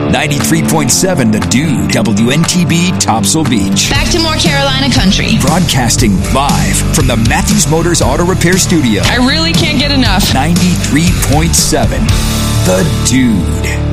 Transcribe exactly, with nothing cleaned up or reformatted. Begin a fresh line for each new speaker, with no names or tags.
ninety-three point seven The Dude, W N T B, Topsail Beach.
Back to more Carolina country.
Broadcasting live from the Matthews Motors Auto Repair Studio.
I really can't get enough.
ninety-three point seven The Dude.